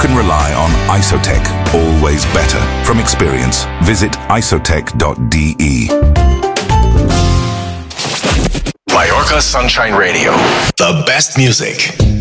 can rely on Isotech. Always better. From experience, visit isotech.de. Mallorca Sunshine Radio. The best music.